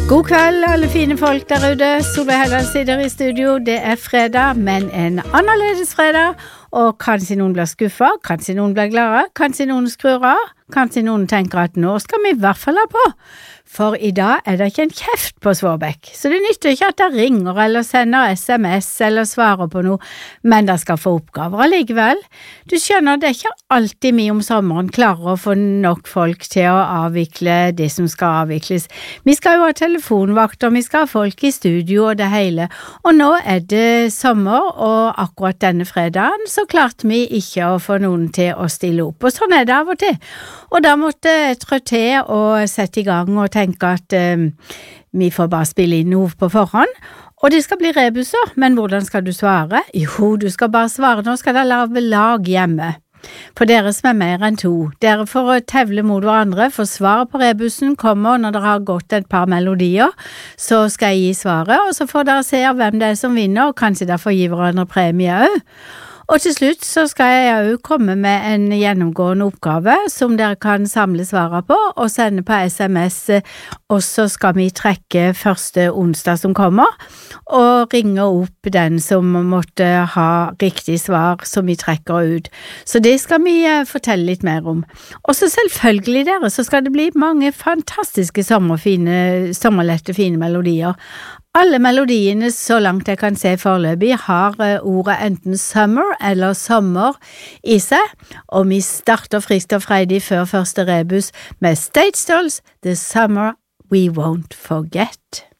God kveld, alle fine folk der ute. Solveig Helland sitter i studio. Det fredag, men en annerledes fredag. Og kanskje noen blir skuffet, kanskje noen blir glade, kanskje noen skrur av, kanskje noen tenker at nå skal vi I hvert fall ha på. For I dag det ikke en kjeft på Svårbekk, så det nytter ikke at det ringer eller sender SMS eller svarer på noe, men det skal få oppgaver allikevel. Du skjønner, det ikke alltid vi om sommeren klarer å få nok folk til å avvikle det som skal avvikles. Vi skal jo ha telefonvakter, vi skal ha folk I studio og det hele, og nå det sommer, og akkurat denne fredagen så klarte vi ikke å få noen til å stille opp, og sånn det av og til. Og da måtte jeg trå til og sette I gang og tenke at vi får bare spille inn noe på forhånd, og det skal bli rebuser, men hvordan skal du svare? Jo, du skal bare svare, nå skal dere lage lag hjemme. For dere som mer enn 2, dere får å tevle mot hverandre, for svaret på rebusen kommer når dere har gått et par melodier, så skal jeg gi svaret, og så får dere se hvem det som vinner, og kanskje dere får gi hverandre premie også. Og til slutt så skal jeg jo komme med en gjennomgående oppgave som dere kan samle svaret på og sende på SMS, og så skal vi trekke første onsdag som kommer og ringe opp den som måtte ha riktig svar som vi trekker ut. Så det skal vi fortelle litt mer om. Og så selvfølgelig dere, så skal det bli mange fantastiske sommerlette fine melodier. Alle melodiene, så langt jeg kan se foreløpig, har ordet enten summer eller sommer I seg, og vi starter friskt og freidig før første rebus med Stage Dolls, The Summer We Won't Forget.